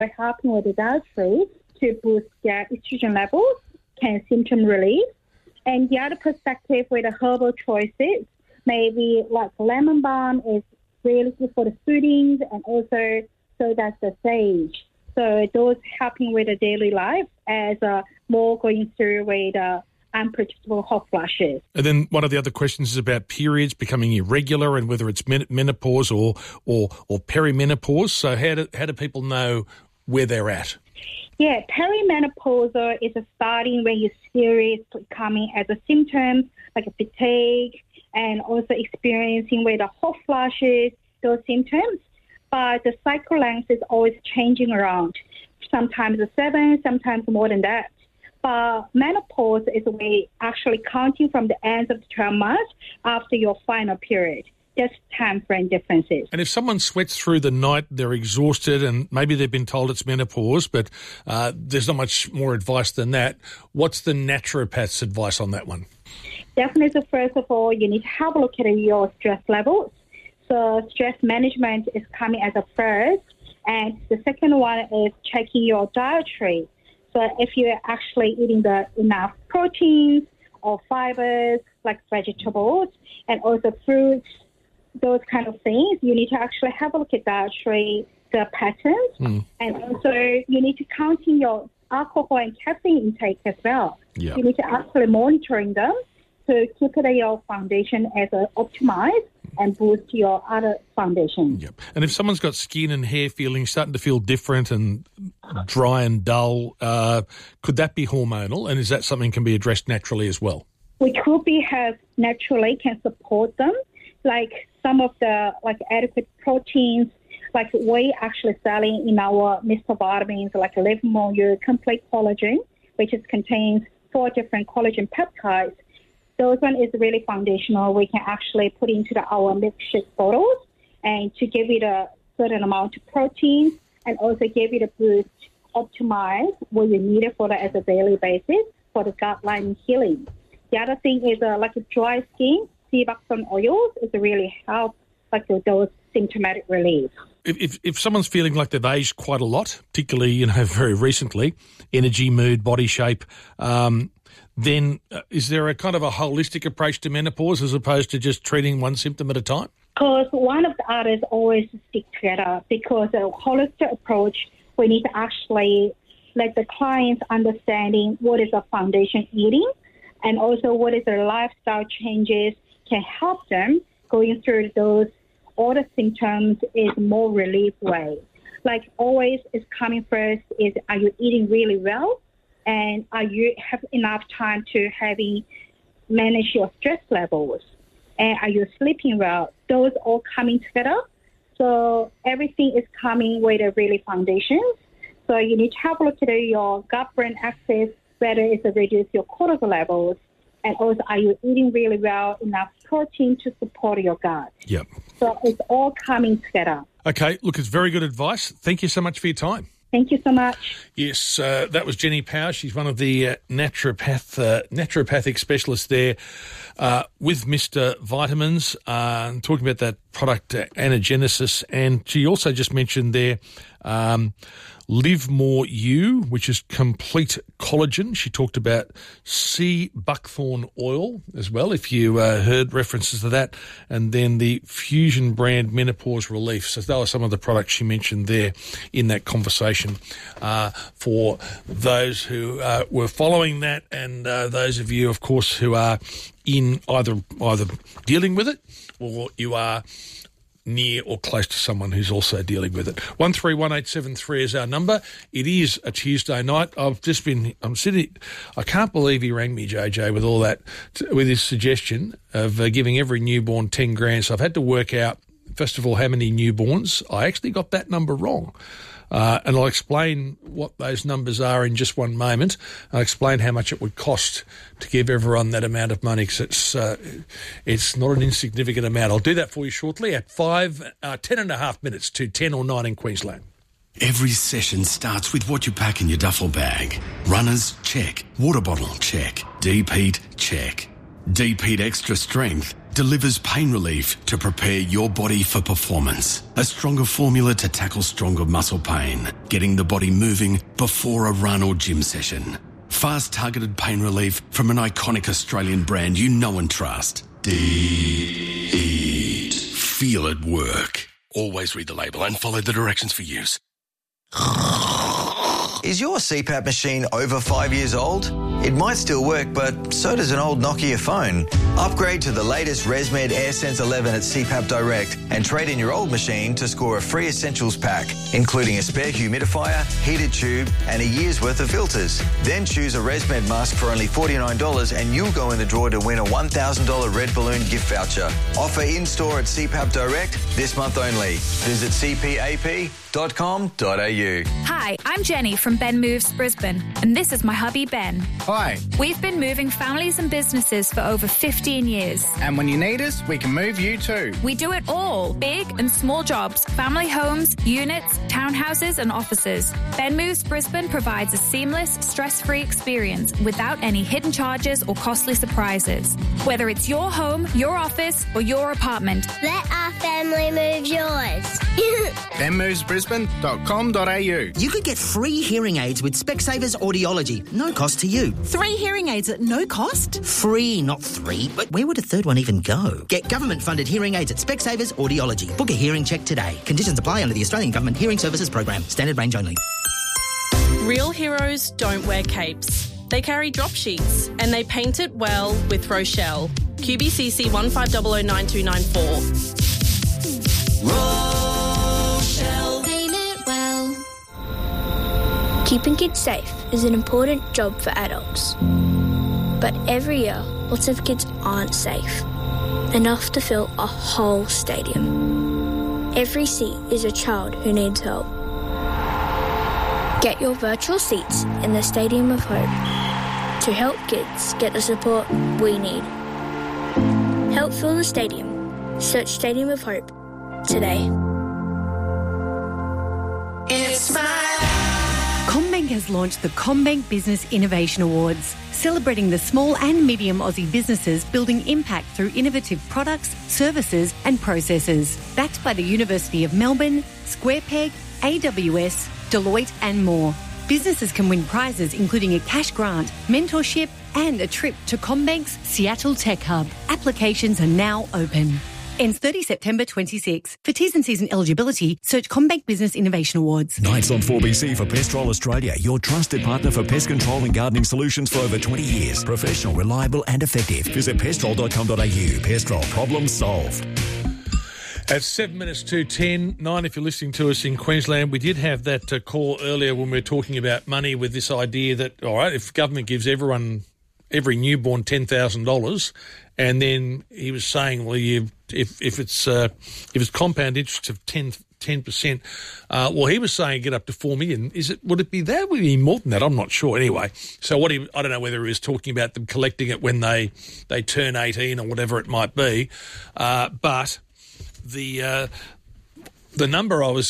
We're helping with the dietary to boost their estrogen levels, can symptom relief. And the other perspective with the herbal choices, maybe like lemon balm is really good for the foodings, and also so that's the sage. So those helping with the daily life as more going through with unpredictable hot flashes. And then one of the other questions is about periods becoming irregular and whether it's menopause or perimenopause. So how do people know where they're at? Yeah, perimenopause is starting when you're seriously coming as a symptom, like a fatigue, and also experiencing with the hot flashes, those symptoms. But the cycle length is always changing around. Sometimes 7, sometimes more than that. But menopause is we actually counting from the end of the 12 months after your final period. Just time frame differences. And if someone sweats through the night, they're exhausted, and maybe they've been told it's menopause, but there's not much more advice than that. What's the naturopath's advice on that one? Definitely, first of all, you need to have a look at your stress levels. So stress management is coming as a first. And the second one is checking your dietary. So if you're actually eating enough proteins or fibers like vegetables and also fruits, those kind of things, you need to actually have a look at dietary the patterns. And also you need to count in your alcohol and caffeine intake as well. Yep. You need to actually monitoring them to keep your foundation as optimized and boost your other foundation. Yep. And if someone's got skin and hair starting to feel different and dry and dull, could that be hormonal? And is that something that can be addressed naturally as well? We could be naturally can support them, like some of the adequate proteins, like we actually selling in our Mr. Vitamins, like Live More You Complete Collagen, which contains 4 different collagen peptides. Those one is really foundational. We can actually put into our milkshake bottles and to give it a certain amount of protein and also give it a boost, optimize what you need it for that as a daily basis for the gut lining healing. The other thing is like a dry skin, sea buckthorn oils is really help like those symptomatic relief. If someone's feeling like they've aged quite a lot, particularly very recently, energy, mood, body shape, then is there a kind of a holistic approach to menopause as opposed to just treating one symptom at a time? Because one of the others always stick together, because a holistic approach, we need to actually let the clients understanding what is a foundation eating and also what is their lifestyle changes can help them going through those all the symptoms is more relief way. Like always is coming first is, are you eating really well? And are you have enough time to manage your stress levels? And are you sleeping well? Those all coming together. So everything is coming with a really foundations. So you need to have a look at your gut-brain axis, whether it's to reduce your cortisol levels, and also are you eating really well, enough protein to support your gut? Yep. So it's all coming together. Okay, look, it's very good advice. Thank you so much for your time. Thank you so much. Yes, that was Jenny Power. She's one of the naturopathic specialists there with Mr. Vitamins, talking about that product Anagenesis. And she also just mentioned there Live More You, which is complete collagen. She talked about sea buckthorn oil as well, if you heard references to that, and then the Fusion brand menopause relief. So those are some of the products she mentioned there in that conversation for those who were following that, and those of you, of course, who are in either dealing with it or you are near or close to someone who's also dealing with it. 131873 is our number. It is a Tuesday night. I'm sitting, I can't believe he rang me, JJ, with all that, with his suggestion of giving every newborn 10 grand. So I've had to work out, first of all, how many newborns. I actually got that number wrong. And I'll explain what those numbers are in just one moment. I'll explain how much it would cost to give everyone that amount of money, because it's not an insignificant amount. I'll do that for you shortly at 10 and a half minutes to 10 or 9 in Queensland. Every session starts with what you pack in your duffel bag. Runners, check. Water bottle, check. Deep heat, check. Deep heat extra strength. delivers pain relief to prepare your body for performance. A stronger formula to tackle stronger muscle pain, getting the body moving before a run or gym session. Fast targeted pain relief from an iconic Australian brand you know and trust. Deed. Feel it work. Always read the label and follow the directions for use. Is your CPAP machine over 5 years old? It might still work, but so does an old Nokia phone. Upgrade to the latest ResMed AirSense 11 at CPAP Direct and trade in your old machine to score a free essentials pack, including a spare humidifier, heated tube and a year's worth of filters. Then choose a ResMed mask for only $49 and you'll go in the draw to win a $1,000 Red Balloon gift voucher. Offer in-store at CPAP Direct this month only. Visit cpap.com.au. Hi, I'm Jenny from Ben Moves Brisbane, and this is my hubby Ben. Hi. We've been moving families and businesses for over 15 years. And when you need us, we can move you too. We do it all, big and small jobs, family homes, units, townhouses and offices. Ben Moves Brisbane provides a seamless, stress-free experience without any hidden charges or costly surprises. Whether it's your home, your office or your apartment. Let our family move yours. benmovesbrisbane.com.au. You could get free hearing aids with Specsavers Audiology. No cost to you. 3 hearing aids at no cost? Free, not 3. But where would a third one even go? Get government-funded hearing aids at Specsavers Audiology. Book a hearing check today. Conditions apply under the Australian Government Hearing Services Program. Standard range only. Real heroes don't wear capes. They carry drop sheets and they paint it well with Rochelle. QBCC 15009294. Rochelle. Paint it well. Keeping kids safe is an important job for adults. But every year, lots of kids aren't safe. Enough to fill a whole stadium. Every seat is a child who needs help. Get your virtual seats in the Stadium of Hope to help kids get the support we need. Help fill the stadium. Search Stadium of Hope today. It's CommBank has launched the CommBank Business Innovation Awards, celebrating the small and medium Aussie businesses building impact through innovative products, services and processes. Backed by the University of Melbourne, SquarePeg, AWS, Deloitte and more. Businesses can win prizes including a cash grant, mentorship and a trip to CommBank's Seattle Tech Hub. Applications are now open. Ends 30 September 26. For T's and C's and eligibility, search CommBank Business Innovation Awards. Nights on 4BC for Pestrol Australia, your trusted partner for pest control and gardening solutions for over 20 years. Professional, reliable and effective. Visit pestrol.com.au. Pestrol, problem solved. At 7 minutes to 10, 9 if you're listening to us in Queensland. We did have that call earlier when we were talking about money with this idea that, all right, if government gives every newborn $10,000, and then he was saying, well, if it's compound interest of 10%, well, he was saying get up to $4 million. Would it be that? Would it be more than that? I'm not sure. Anyway, so I don't know whether he was talking about them collecting it when they turn 18 or whatever it might be, but the number I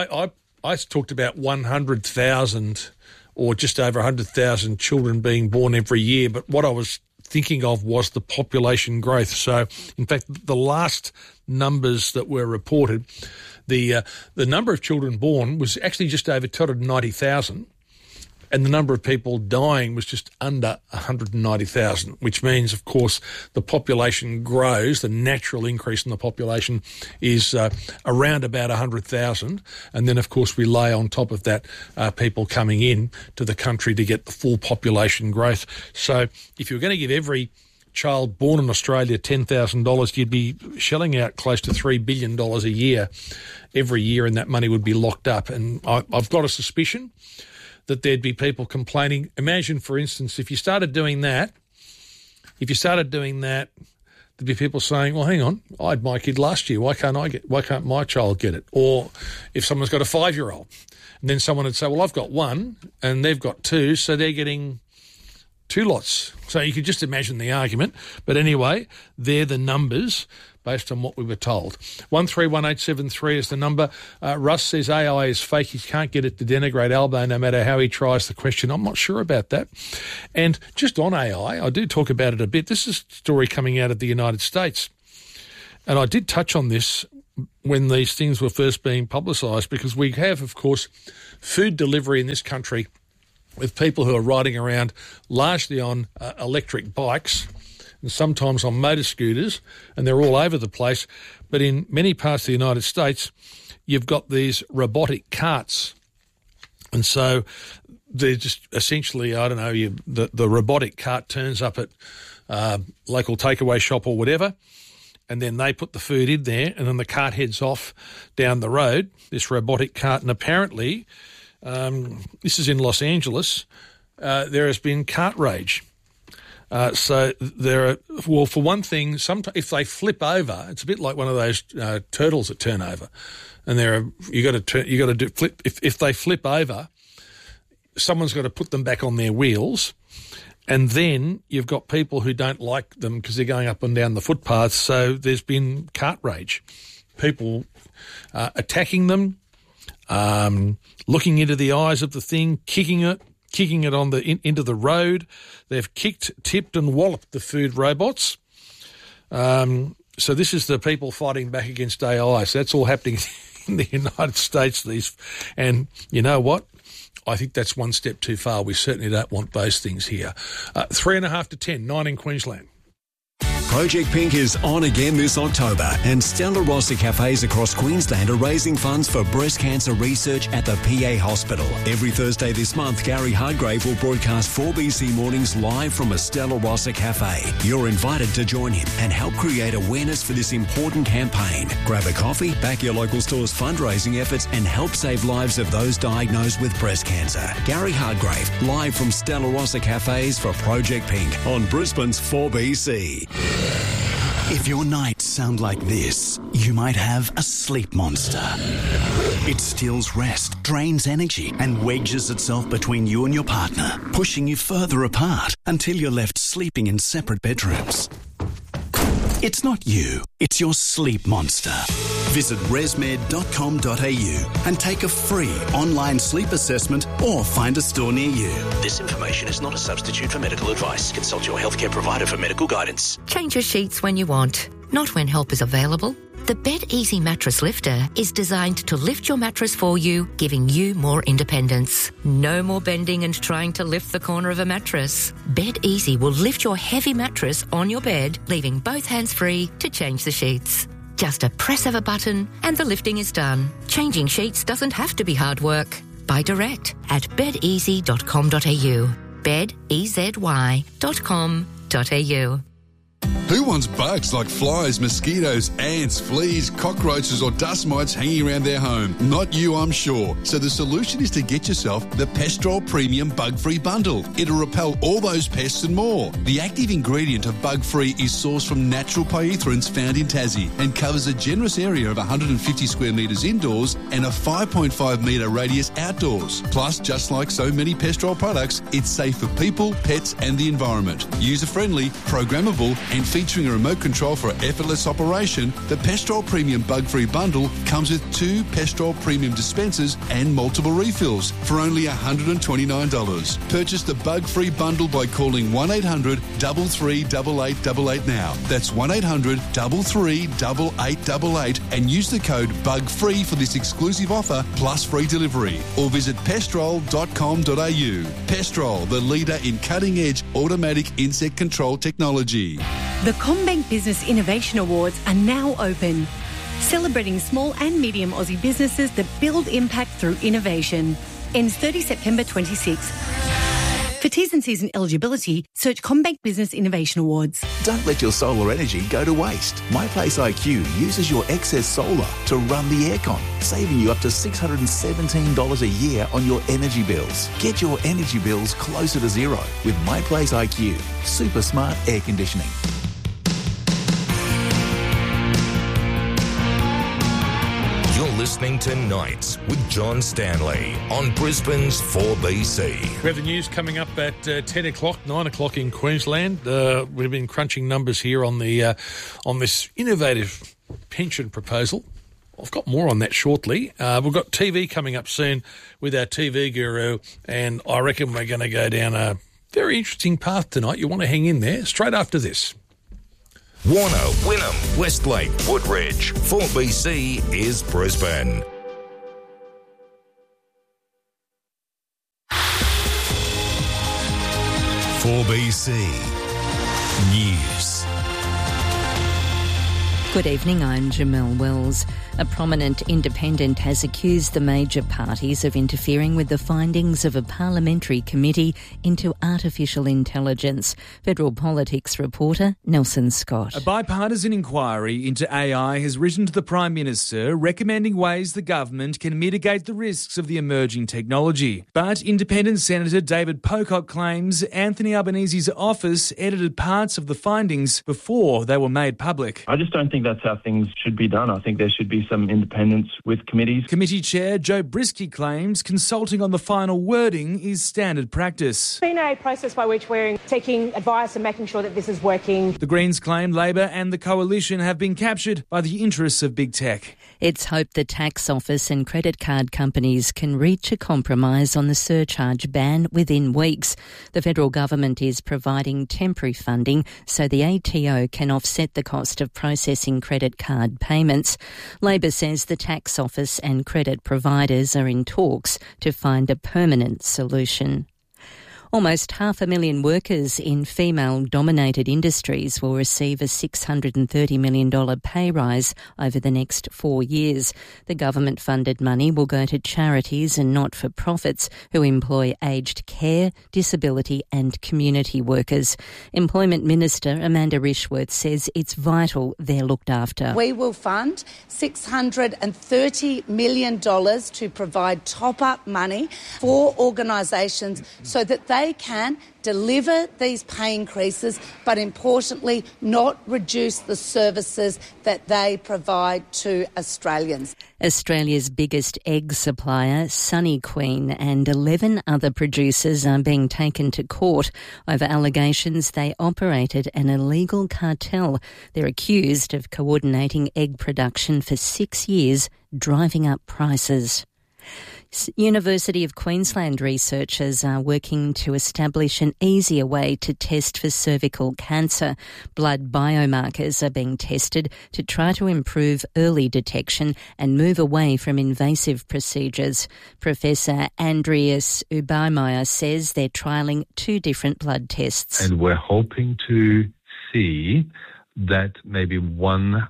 talked about 100,000 or just over 100,000 children being born every year, but what I was thinking of was the population growth. So, in fact, the last numbers that were reported, the number of children born was actually just over 290,000, and the number of people dying was just under 190,000, which means, of course, the population grows. The natural increase in the population is around about 100,000. And then, of course, we lay on top of that people coming in to the country to get the full population growth. So if you're going to give every child born in Australia $10,000, you'd be shelling out close to $3 billion a year every year, and that money would be locked up. And I've got a suspicion that there'd be people complaining. Imagine, for instance, if you started doing that, there'd be people saying, well, hang on, I had my kid last year. Why can't my child get it? Or if someone's got a 5-year-old, and then someone would say, well, I've got one and they've got 2, so they're getting 2 lots. So you could just imagine the argument. But anyway, they're the numbers based on what we were told. 131873 is the number. Russ says AI is fake. He can't get it to denigrate Albo no matter how he tries the question. I'm not sure about that. And just on AI, I do talk about it a bit. This is a story coming out of the United States. And I did touch on this when these things were first being publicised, because we have, of course, food delivery in this country with people who are riding around largely on electric bikes and sometimes on motor scooters, and they're all over the place. But in many parts of the United States, you've got these robotic carts. And so they're just essentially, I don't know, the robotic cart turns up at local takeaway shop or whatever, and then they put the food in there, and then the cart heads off down the road, this robotic cart. And apparently, this is in Los Angeles, there has been cart rage. So there are, well, for one thing, sometimes if they flip over, it's a bit like one of those turtles that turn over, and you got to do flip. If they flip over, someone's got to put them back on their wheels, and then you've got people who don't like them because they're going up and down the footpaths. So there's been cart rage, people attacking them, looking into the eyes of the thing, kicking it on into the road. They've kicked, tipped and walloped the food robots. So this is the people fighting back against AI. So that's all happening in the United States. And you know what? I think that's one step too far. We certainly don't want those things here. 3.5 to 10, 9 in Queensland. Project Pink is on again this October, and Stella Rossi cafes across Queensland are raising funds for breast cancer research at the PA Hospital. Every Thursday this month, Gary Hardgrave will broadcast 4BC Mornings live from a Stella Rossi cafe. You're invited to join him and help create awareness for this important campaign. Grab a coffee, back your local store's fundraising efforts, and help save lives of those diagnosed with breast cancer. Gary Hardgrave, live from Stella Rossi cafes for Project Pink on Brisbane's 4BC. If your nights sound like this, you might have a sleep monster. It steals rest, drains energy, and wedges itself between you and your partner, pushing you further apart until you're left sleeping in separate bedrooms. It's not you, it's your sleep monster. Visit resmed.com.au and take a free online sleep assessment or find a store near you. This information is not a substitute for medical advice. Consult your healthcare provider for medical guidance. Change your sheets when you want, not when help is available. The Bed Easy Mattress Lifter is designed to lift your mattress for you, giving you more independence. No more bending and trying to lift the corner of a mattress. Bed Easy will lift your heavy mattress on your bed, leaving both hands free to change the sheets. Just a press of a button and the lifting is done. Changing sheets doesn't have to be hard work. Buy direct at bedeasy.com.au. bedeasy.com.au. Who wants bugs like flies, mosquitoes, ants, fleas, cockroaches or dust mites hanging around their home? Not you, I'm sure. So the solution is to get yourself the Pestrol Premium Bug-Free Bundle. It'll repel all those pests and more. The active ingredient of Bug-Free is sourced from natural pyrethroids found in Tassie and covers a generous area of 150 square metres indoors and a 5.5 metre radius outdoors. Plus, just like so many Pestrol products, it's safe for people, pets and the environment. User-friendly, programmable and featuring a remote control for effortless operation, the Pestrol Premium Bug-Free Bundle comes with 2 Pestrol Premium dispensers and multiple refills for only $129. Purchase the Bug-Free Bundle by calling 1-800-338888 now. That's 1-800-338888 and use the code BUGFREE for this exclusive offer plus free delivery. Or visit pestrol.com.au. Pestrol, the leader in cutting-edge automatic insect control technology. The CommBank Business Innovation Awards are now open, celebrating small and medium Aussie businesses that build impact through innovation. Ends 30 September 26. For T's and C's and eligibility, search CommBank Business Innovation Awards. Don't let your solar energy go to waste. MyPlace IQ uses your excess solar to run the aircon, saving you up to $617 a year on your energy bills. Get your energy bills closer to zero with MyPlace IQ. Super smart air conditioning. Listening to Nights with John Stanley on Brisbane's 4BC. We have the news coming up at 10 o'clock, 9 o'clock in Queensland. We've been crunching numbers here on the on this innovative pension proposal. I've got more on that shortly. We've got TV coming up soon with our TV guru, and I reckon we're going to go down a very interesting path tonight. You want to hang in there straight after this. Warner, Wynnum, Westlake, Woodridge. 4BC is Brisbane. BC News. Good evening, I'm Jamelle Wells. A prominent independent has accused the major parties of interfering with the findings of a parliamentary committee into artificial intelligence. Federal Politics reporter Nelson Scott. A bipartisan inquiry into AI has written to the Prime Minister recommending ways the government can mitigate the risks of the emerging technology. But Independent Senator David Pocock claims Anthony Albanese's office edited parts of the findings before they were made public. I just don't think that's how things should be done. I think there should be some independence with committees. Committee Chair Joe Brisky claims consulting on the final wording is standard practice. It's been a process by which we're taking advice and making sure that this is working. The Greens claim Labor and the Coalition have been captured by the interests of big tech. It's hoped the tax office and credit card companies can reach a compromise on the surcharge ban within weeks. The federal government is providing temporary funding so the ATO can offset the cost of processing credit card payments. Labor says the tax office and credit providers are in talks to find a permanent solution. Almost 500,000 workers in female-dominated industries will receive a $630 million pay rise over the next 4 years. The government-funded money will go to charities and not-for-profits who employ aged care, disability and community workers. Employment Minister Amanda Rishworth says it's vital they're looked after. We will fund $630 million to provide top-up money for organisations so that they can deliver these pay increases, but importantly not reduce the services that they provide to Australians. Australia's biggest egg supplier, Sunny Queen, and 11 other producers are being taken to court over allegations they operated an illegal cartel. They're accused of coordinating egg production for 6 years, driving up prices. University of Queensland researchers are working to establish an easier way to test for cervical cancer. Blood biomarkers are being tested to try to improve early detection and move away from invasive procedures. Professor Andreas Ubaimeyer says they're trialling 2 different blood tests. And we're hoping to see that maybe one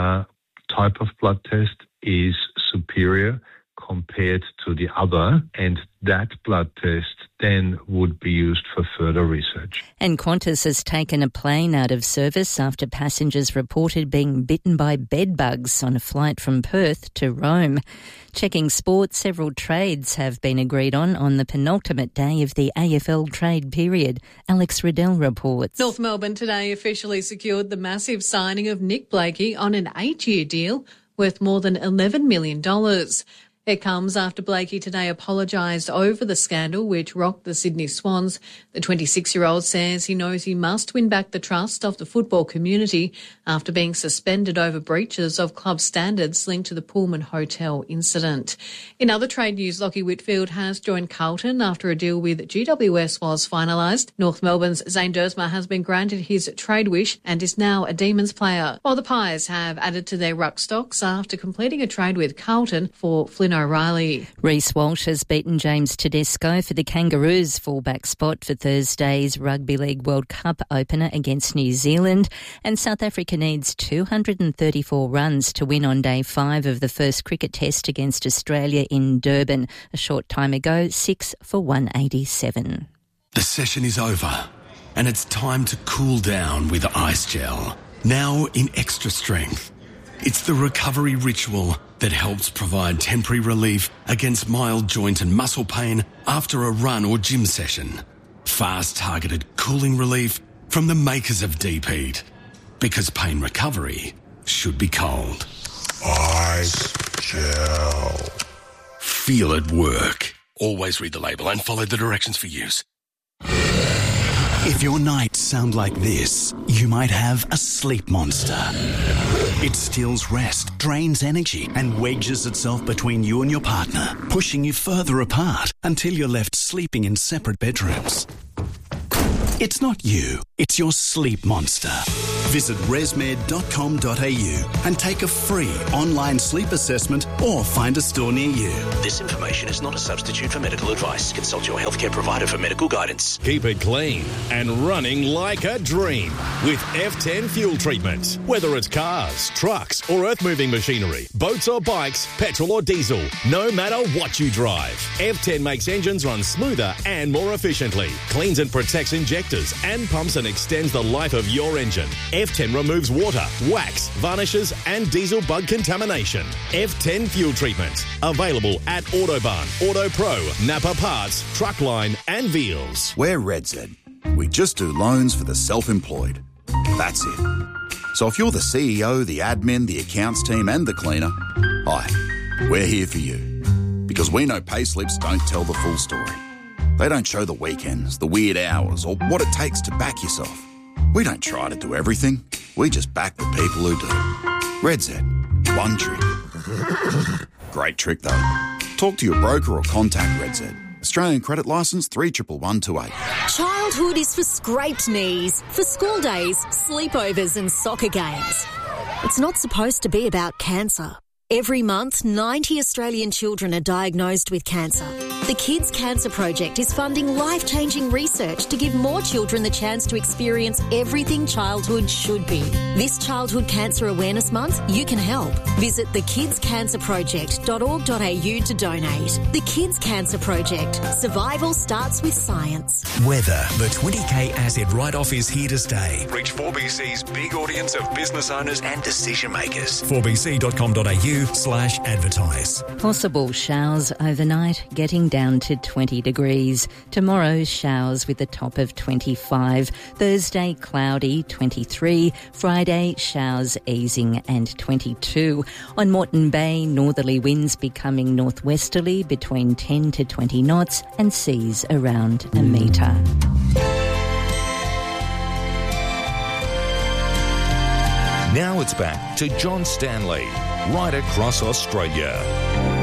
type of blood test is superior compared to the other, and that blood test then would be used for further research. And Qantas has taken a plane out of service after passengers reported being bitten by bed bugs on a flight from Perth to Rome. Checking sport, several trades have been agreed on the penultimate day of the AFL trade period. Alex Riddell reports. North Melbourne today officially secured the massive signing of Nick Blakey on an 8-year deal worth more than $11 million. It comes after Blakey today apologised over the scandal which rocked the Sydney Swans. The 26-year-old says he knows he must win back the trust of the football community after being suspended over breaches of club standards linked to the Pullman Hotel incident. In other trade news, Lachie Whitfield has joined Carlton after a deal with GWS was finalised. North Melbourne's Zane Dersma has been granted his trade wish and is now a Demons player, while the Pies have added to their ruck stocks after completing a trade with Carlton for Flynn O'Reilly. Reece Walsh has beaten James Tedesco for the Kangaroos fullback spot for Thursday's Rugby League World Cup opener against New Zealand, and South Africa needs 234 runs to win on day 5 of the first cricket test against Australia in Durban. A short time ago, 6 for 187. The session is over and it's time to cool down with Ice Gel. Now in extra strength. It's the recovery ritual that helps provide temporary relief against mild joint and muscle pain after a run or gym session. Fast targeted cooling relief from the makers of Deep Heat. Because pain recovery should be cold. Ice Gel. Feel it work. Always read the label and follow the directions for use. If your nights sound like this, you might have a sleep monster. It steals rest, drains energy, and wedges itself between you and your partner, pushing you further apart until you're left sleeping in separate bedrooms. It's not you, it's your sleep monster. Visit resmed.com.au and take a free online sleep assessment or find a store near you. This information is not a substitute for medical advice. Consult your healthcare provider for medical guidance. Keep it clean and running like a dream with F10 fuel treatment. Whether it's cars, trucks or earth-moving machinery, boats or bikes, petrol or diesel, no matter what you drive, F10 makes engines run smoother and more efficiently, cleans and protects injectors and pumps and extends the life of your engine. F10 removes water, wax, varnishes and diesel bug contamination. F10 fuel treatment. Available at Autobarn, Auto Pro, Napa Parts, Truckline and Veals. We're RedZ. We just do loans for the self-employed. That's it. So if you're the CEO, the admin, the accounts team and the cleaner, hi, we're here for you. Because we know payslips don't tell the full story. They don't show the weekends, the weird hours, or what it takes to back yourself. We don't try to do everything. We just back the people who do. RedZ. One trick. Great trick, though. Talk to your broker or contact RedZ. Australian credit licence 311128. Childhood is for scraped knees, for school days, sleepovers and soccer games. It's not supposed to be about cancer. Every month, 90 Australian children are diagnosed with cancer. The Kids Cancer Project is funding life-changing research to give more children the chance to experience everything childhood should be. This Childhood Cancer Awareness Month, you can help. Visit thekidscancerproject.org.au to donate. The Kids Cancer Project. Survival starts with science. Weather. The 20K asset write-off is here to stay. Reach 4BC's big audience of business owners and decision makers. 4bc.com.au/advertise. Possible showers overnight, getting down to 20 degrees. Tomorrow, showers with a top of 25. Thursday, cloudy, 23. Friday, showers easing and 22. On Moreton Bay, northerly winds becoming northwesterly between 10 to 20 knots and seas around a metre. Now it's back to John Stanley, right across Australia.